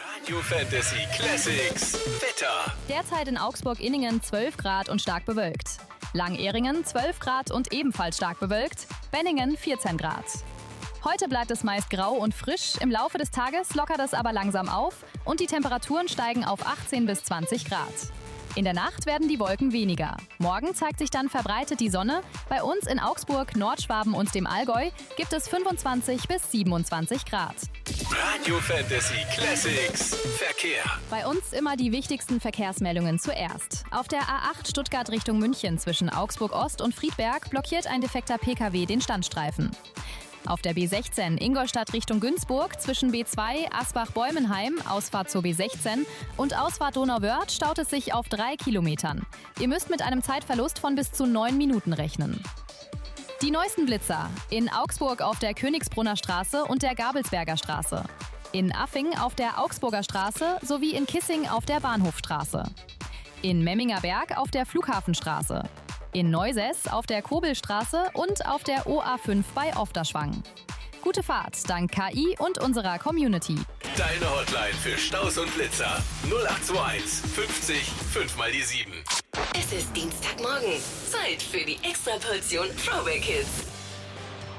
Radio Fantasy Classics Wetter. Derzeit in Augsburg-Inningen 12 Grad und stark bewölkt. Lang-Ehringen 12 Grad und ebenfalls stark bewölkt. Benningen 14 Grad. Heute bleibt es meist grau und frisch, im Laufe des Tages lockert es aber langsam auf und die Temperaturen steigen auf 18 bis 20 Grad. In der Nacht werden die Wolken weniger. Morgen zeigt sich dann verbreitet die Sonne. Bei uns in Augsburg, Nordschwaben und dem Allgäu gibt es 25 bis 27 Grad. Radio Fantasy Classics Verkehr. Bei uns immer die wichtigsten Verkehrsmeldungen zuerst. Auf der A8 Stuttgart Richtung München zwischen Augsburg Ost und Friedberg blockiert ein defekter Pkw den Standstreifen. Auf der B16 Ingolstadt Richtung Günzburg zwischen B2 Asbach-Bäumenheim, Ausfahrt zur B16 und Ausfahrt Donauwörth staut es sich auf 3 Kilometern. Ihr müsst mit einem Zeitverlust von bis zu 9 Minuten rechnen. Die neuesten Blitzer. In Augsburg auf der Königsbrunner Straße und der Gabelsberger Straße. In Affing auf der Augsburger Straße sowie in Kissing auf der Bahnhofstraße. In Memminger Berg auf der Flughafenstraße. In Neusäß auf der Kobelstraße und auf der OA5 bei Ofterschwang. Gute Fahrt dank KI und unserer Community. Deine Hotline für Staus und Blitzer 0821 50 5 mal die 7. Es ist Dienstagmorgen. Zeit für die Extraportion Throwback Hits.